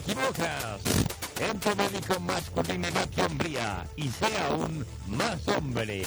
equivocas. Centro Médico Masculinidad y Hombría, y sea aún más hombre.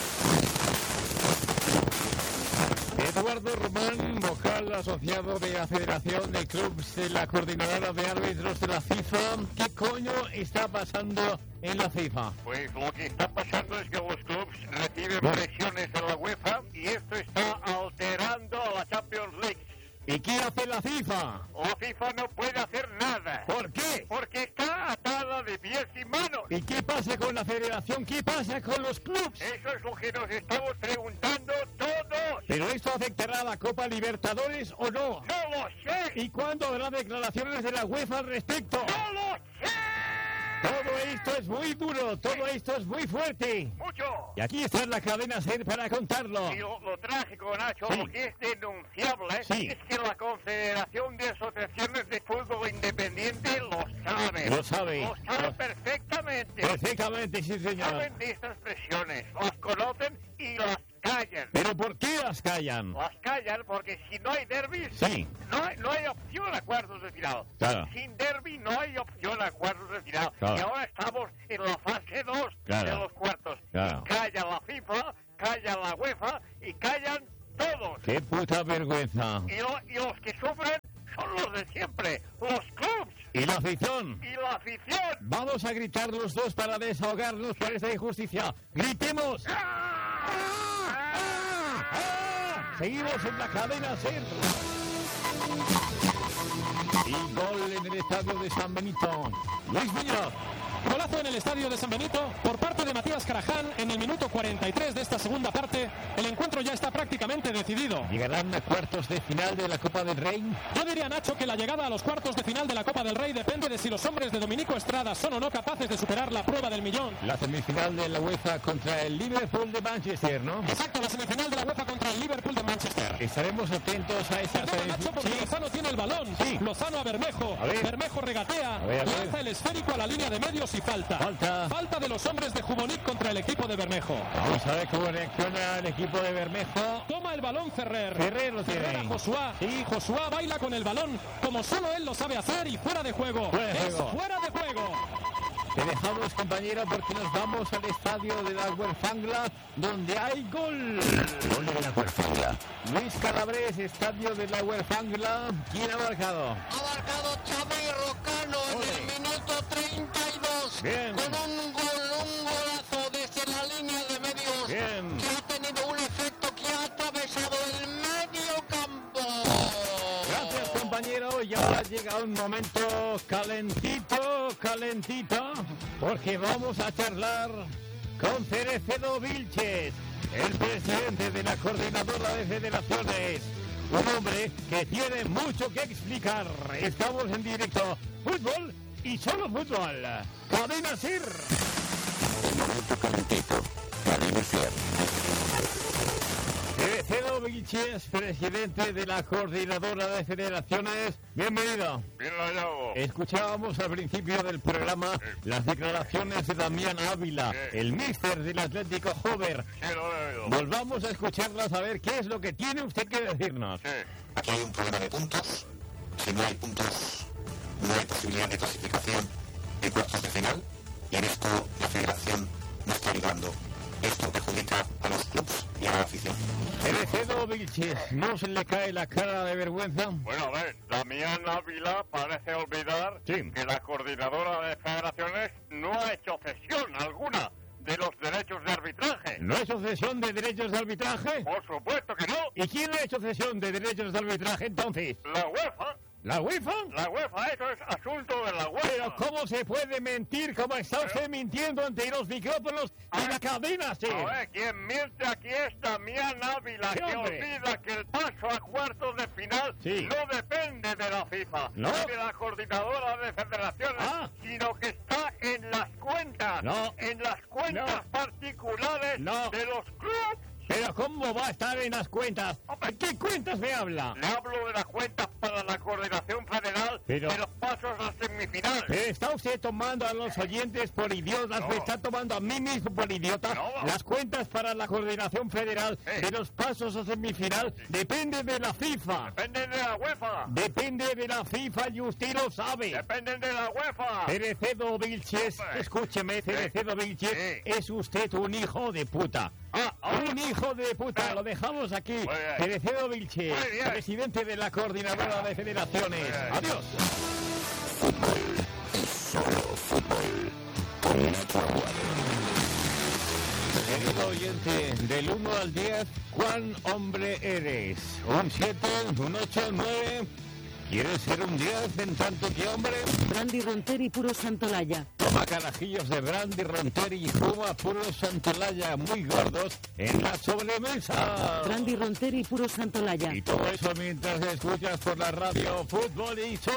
Eduardo Román, vocal asociado de la Federación de Clubs de la Coordinadora de Árbitros de la FIFA. ¿Qué coño está pasando en la FIFA? Pues lo que está pasando es que los clubs reciben presiones de la UEFA y esto está alterando a la Champions League. ¿Y qué hace la FIFA? La FIFA no puede hacer nada. ¿Por qué? Porque está atada de pies y manos. ¿Y qué pasa con la federación? ¿Qué pasa con los clubs? Eso es lo que nos estamos preguntando todos. ¿Pero esto afectará a la Copa Libertadores o no? ¡No lo sé! ¿Y cuándo habrá declaraciones de la UEFA al respecto? ¡No lo sé! Todo esto es muy duro, todo esto es muy fuerte. ¡Mucho! Y aquí está la cadena SER para contarlo. Y lo trágico, Nacho, Sí. lo que es denunciable Sí. es que la Confederación de Asociaciones de Fútbol Independiente lo sabe. Lo sabe. Lo sabe perfectamente. Perfectamente, sí, señor. Saben de estas presiones, las conocen y las callan. ¿Pero por qué las callan? Las callan porque si no hay derbis, Sí. no hay opción a cuartos de final. Claro. Sin derbi no hay opción a cuartos de final. Claro. Y ahora estamos en la fase 2 Claro. de los cuartos. Claro. Y calla la FIFA, calla la UEFA y callan todos. ¡Qué puta vergüenza! Y los que sufren son los de siempre, los clubs ¿Y la afición? y la afición. Vamos a gritar los dos para desahogarnos por esta injusticia. ¡Gritemos! Seguimos en la cadena SER. Y gol en el estadio de San Benito. Luis Muñoz. Golazo en el estadio de San Benito por parte de Matías Caraján en el minuto 43 de esta segunda parte. El encuentro ya está prácticamente decidido. ¿Llegarán a cuartos de final de la Copa del Rey? Yo diría, Nacho, que la llegada a los cuartos de final de la Copa del Rey depende de si los hombres de Dominico Estrada son o no capaces de superar la prueba del millón. La semifinal de la UEFA contra el Liverpool de Manchester, ¿no? Exacto, la semifinal de la UEFA contra el Liverpool de Manchester. Estaremos atentos a esa Perdona, Nacho, porque Sí. Lozano tiene el balón. Sí. Lozano a Bermejo. A ver. Bermejo regatea. A ver. Lanza el esférico a la línea de medios y falta. Falta de los hombres de Jubonic contra el equipo de Bermejo. Vamos a ver cómo reacciona el equipo de Bermejo. Toma el balón Ferrer. Ferrer lo tiene. Ferrer a Josuá. Sí, Josuá baila con el balón como solo él lo sabe hacer y fuera de juego. Fuera de Es juego. fuera de juego. Te dejamos, compañero, porque nos vamos al estadio de la Huerfangla, donde hay gol. Gol de la Huerfangla. Luis Calabres, estadio de la Huerfangla. ¿Quién ha marcado? Ha marcado Xavi Rocano en Ole. el minuto 32. Bien. Con un golazo desde la línea de medios. Bien. Que ha tenido un efecto que ha atravesado el medio campo. Gracias, compañero. Y ahora llega un momento calentito, porque vamos a charlar con Cerecedo Vilches, el presidente de la Coordinadora de Federaciones. Un hombre que tiene mucho que explicar. Estamos en directo. Fútbol y solo fútbol. Cadena SER. El momento calentito. Cadena SER. Cerecedo Vilches, presidente de la Coordinadora de Federaciones. Bienvenido. Bien hallado. Escuchábamos al principio del programa las declaraciones de Damián Ávila, el míster del Atlético Jover. Sí, lo he oído. Volvamos a escucharlas a ver qué es lo que tiene usted que decirnos. Sí. Aquí hay un problema de puntos. Si no hay puntos, no hay posibilidad de clasificación en cuartos de final. Y en esto la federación no está ayudando. Esto perjudica a los clubs y a la afición. Cerecedo Vilches, ¿no se le cae la cara de vergüenza? Bueno, a ver, Damián Ávila parece olvidar Sí. que la coordinadora de federaciones no ha hecho cesión alguna de los derechos de arbitraje. ¿No ha hecho cesión de derechos de arbitraje? Por supuesto que no. ¿Y quién ha hecho cesión de derechos de arbitraje entonces? La UEFA, ¿La UEFA? eso es asunto de la UEFA. Pero ¿cómo se puede mentir? ¿Cómo está usted mintiendo ante los micrófonos de la cadena? Sí. A ver, quien miente aquí es Damián Ávila, Sí, que hombre. olvida que el paso a cuartos de final Sí. no depende de la FIFA, ¿No? ni de la coordinadora de federaciones, Ah. sino que está en las cuentas, No. en las cuentas No. particulares No. de los clubes. Pero ¿cómo va a estar en las cuentas? ¿Qué cuentas me habla? Le hablo de las cuentas para la Coordinación Federal de los pasos a semifinal. ¿Está usted tomando a los oyentes por idiotas? No. ¿Me está tomando a mí mismo por idiota? No. Las cuentas para la Coordinación Federal de los pasos a semifinal dependen de la FIFA. Dependen de la UEFA. Depende de la FIFA y usted lo sabe. Dependen de la UEFA. Cerecedo Vilches, escúcheme, Cerecedo Vilches, es usted un hijo de puta. Un hijo de puta, lo dejamos aquí. Cerecedo Vilches, presidente de la Coordinadora de Federaciones. Adiós. Querido oyente, del 1 al 10, ¿cuán hombre eres? ¿Un 7, un 8, un 9? ¿Quieres ser un 10 en tanto que hombre? Brandy Ronteri puro Santolaya. Toma carajillos de Brandy Ronteri y fuma puro Santolaya muy gordos en la sobremesa. Brandy Ronteri puro Santolaya. Y todo eso mientras escuchas por la radio Fútbol y